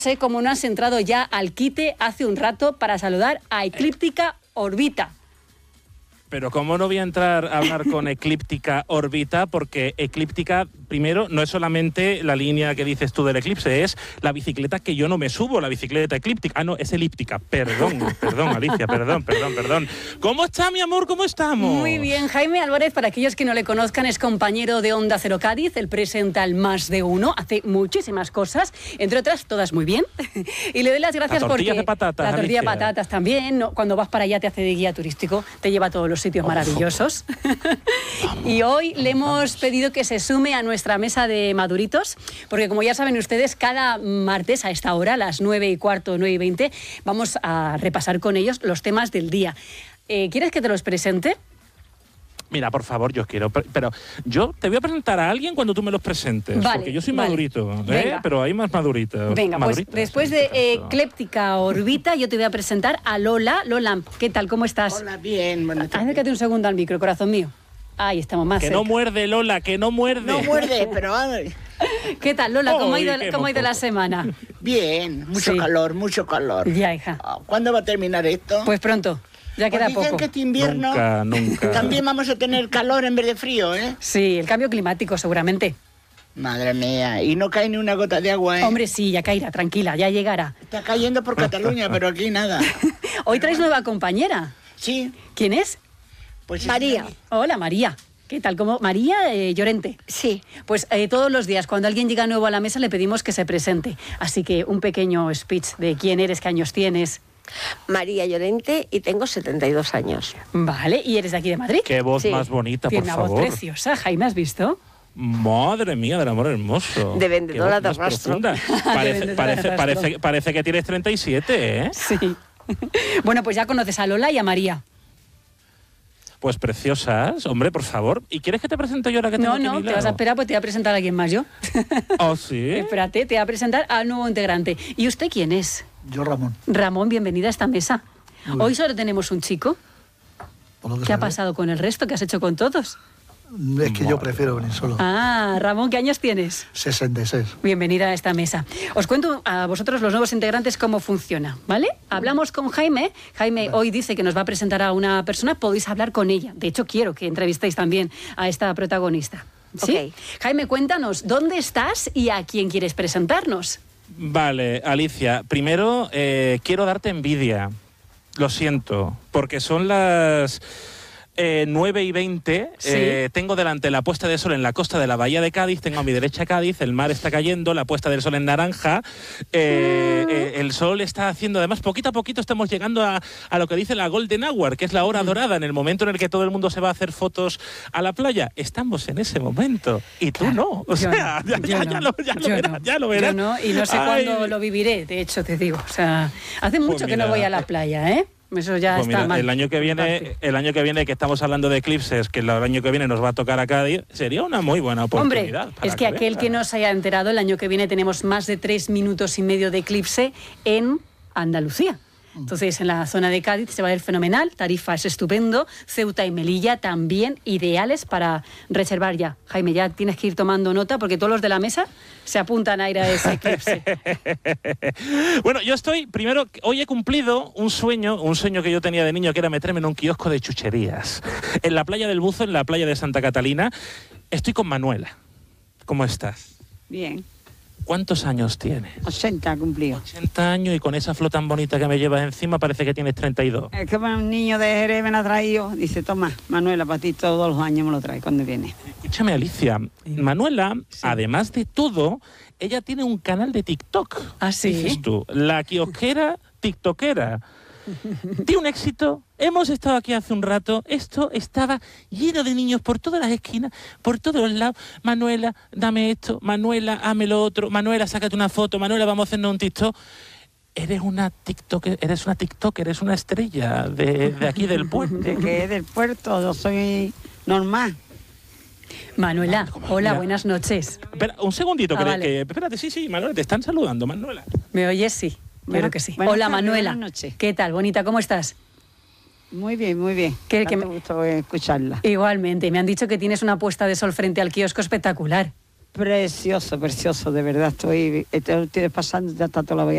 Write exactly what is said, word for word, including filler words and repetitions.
Sé cómo no has entrado ya al quite hace un rato para saludar a Eclíptica Orbita. Pero ¿cómo no voy a entrar a hablar con Eclíptica Orbita? Porque Eclíptica, primero, no es solamente la línea que dices tú del eclipse, es la bicicleta que yo no me subo, la bicicleta eclíptica. Ah, no, es elíptica. Perdón, perdón, Alicia, perdón, perdón, perdón. ¿Cómo está, mi amor? ¿Cómo estamos? Muy bien, Jaime Álvarez, para aquellos que no le conozcan, es compañero de Onda Cero Cádiz, él presenta el Más de Uno, hace muchísimas cosas, entre otras, todas muy bien. Y le doy las gracias la tortilla porque... de patatas, la tortilla de Alicia. patatas también, ¿no? Cuando vas para allá te hace de guía turístico, te lleva a todos los sitios maravillosos. Y hoy le hemos pedido que se sume a nuestra mesa de maduritos, porque como ya saben ustedes, cada martes a esta hora, a las nueve y cuarto, nueve y veinte, vamos a repasar con ellos los temas del día. Eh, ¿Quieres que te los presente? Mira, por favor, yo quiero, pero yo te voy a presentar a alguien cuando tú me los presentes, Vale, porque yo soy vale. madurito, ¿eh? Pero hay más maduritos. Venga, pues maduritas, después de Eclíptica Orbita, yo te voy a presentar a Lola. Lola, ¿qué tal? ¿Cómo estás? Hola, bien. Bueno, Acércate un segundo al micro, corazón mío. Ahí estamos más Que cerca. no muerde, Lola, que no muerde. no muerde, pero ay, ¿Qué tal, Lola? ¿Cómo ha Uy, ido, qué cómo ha ido moco. la semana? bien. Mucho Sí. calor, mucho calor. Ya, hija. ¿Cuándo va a terminar esto? Pues pronto, ya Pues queda dicen poco. que este invierno Nunca, nunca. también vamos a tener calor en vez de frío, ¿eh? Sí, el cambio climático seguramente. Madre mía, y no cae ni una gota de agua, ¿eh? Hombre, sí, ya caerá, tranquila, ya llegará. Está cayendo por Cataluña, pero aquí nada. Hoy traes nueva compañera. Sí, ¿Quién es? pues... María. Hola, María. ¿Qué tal? ¿Cómo? María eh, Llorente. Sí, Pues eh, todos los días, cuando alguien llega nuevo a la mesa, le pedimos que se presente. Así que un pequeño speech de quién eres, qué años tienes. María Llorente y tengo setenta y dos años. Vale, ¿y eres de aquí de Madrid? Qué voz Sí. más bonita, por Tiene una favor. voz preciosa. Jaime, ¿has visto? Madre mía, del amor hermoso. De vendedora Qué voz de más rastro. profunda. Parece, vendedora de parece, rastro. parece, parece que tienes treinta y siete, ¿eh? Sí. Bueno, pues ya conoces a Lola y a María. Pues preciosas, hombre, por favor. ¿Y quieres que te presente yo ahora que tengo No, aquí a no, mi te vas a lado? esperar porque te voy a presentar a alguien más yo. ¿Oh, sí? Espérate, te voy a presentar al nuevo integrante. ¿Y usted quién es? Yo, Ramón. Ramón, bienvenida a esta mesa. Muy bien. Hoy solo tenemos un chico. Por lo que ¿Qué ha sabe. pasado con el resto? ¿Qué has hecho con todos? Es que yo prefiero venir solo. Ah, Ramón, ¿qué años tienes? sesenta y seis. Bienvenida a esta mesa. Os cuento a vosotros, los nuevos integrantes, cómo funciona, ¿vale? Hablamos con Jaime. Jaime hoy dice que nos va a presentar a una persona. Podéis hablar con ella. De hecho, quiero que entrevistéis también a esta protagonista. ¿Sí? Ok. Jaime, cuéntanos, ¿dónde estás y a quién quieres presentarnos? Vale, Alicia, primero eh, quiero darte envidia. Lo siento, porque son las eh, nueve y veinte. Sí. Eh, tengo delante la puesta de sol en la costa de la Bahía de Cádiz, tengo a mi derecha Cádiz, el mar está cayendo, la puesta del sol en naranja. Eh, eh, el sol está haciendo, además, poquito a poquito estamos llegando a, a lo que dice la Golden Hour, que es la hora dorada, en el momento en el que todo el mundo se va a hacer fotos a la playa. Estamos en ese momento. Y tú no. O Yo sea, no, ya, yo ya, no, ya lo, ya lo yo verás, no, ya lo verás. Yo no, y no sé Ay. cuándo lo viviré, de hecho, te digo. O sea, hace mucho Pues que no mira, voy a la playa, ¿eh? Eso ya Pues está mira, mal. el año que viene, el año que viene que estamos hablando de eclipses, que el año que viene nos va a tocar a Cádiz, sería una muy buena Hombre, oportunidad. para es que aquel veas. que no se haya enterado, el año que viene tenemos más de tres minutos y medio de eclipse en Andalucía. Entonces, en la zona de Cádiz se va a ver fenomenal, Tarifa es estupendo, Ceuta y Melilla también ideales para reservar ya. Jaime, ya tienes que ir tomando nota porque todos los de la mesa se apuntan a ir a ese eclipse. Bueno, yo estoy, primero, hoy he cumplido un sueño, un sueño que yo tenía de niño, que era meterme en un kiosco de chucherías. En la playa del Buzo, en la playa de Santa Catalina, estoy con Manuela. ¿Cómo estás? Bien, ¿Cuántos años tienes? ochenta cumplido. ochenta años, y con esa flor tan bonita que me llevas encima parece que tienes treinta y dos. Es que un niño de Jerez me la ha traído. Dice, toma, Manuela, para ti todos los años me lo trae cuando viene. Escúchame, Alicia, Manuela, además de todo, ella tiene un canal de TikTok. ¿Ah, sí? Dices tú, la kiosquera tiktokera. Tiene un éxito. Hemos estado aquí hace un rato. Esto estaba lleno de niños por todas las esquinas, por todos los lados. Manuela, dame esto. Manuela, hazme lo otro. Manuela, sácate una foto. Manuela, vamos a hacernos un TikTok. Eres una TikTok, eres una TikTok, eres una estrella de, de aquí del puerto. De que es del puerto, yo soy normal. Manuela, hola, Mira. buenas noches. Espera, un segundito, Ah, que, vale. que- espérate, sí, sí, Manuela, te están saludando, Manuela. ¿Me oyes? Sí, Bueno, claro que sí. buenas Hola, tardes, Manuela. buenas noches. ¿Qué tal, bonita? ¿Cómo estás? Muy bien, muy bien. ¿Qué- Tanto qué me- gusto escucharla. Igualmente, me han dicho que tienes una puesta de sol frente al kiosco espectacular. Precioso, precioso, de verdad. Estoy, estoy pasando ya tanto la voy